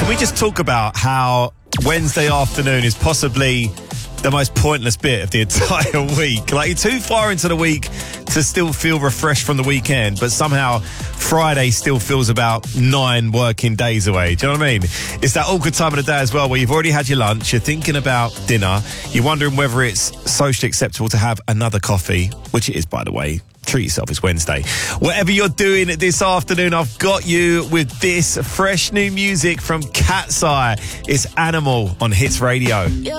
Can we just talk about how Wednesday afternoon is possibly the most pointless bit of the entire week? Like, you're too far into the week to still feel refreshed from the weekend, but somehow Friday still feels about 9 working days away. Do you know what I mean? It's that awkward time of the day as well where you've already had your lunch, you're thinking about dinner, you're wondering whether it's socially acceptable to have another coffee, which it is, by the way. Treat yourself, it's Wednesday. Whatever you're doing this afternoon, I've got you with this fresh new music from Cat's Eye. It's Animal on Hits Radio.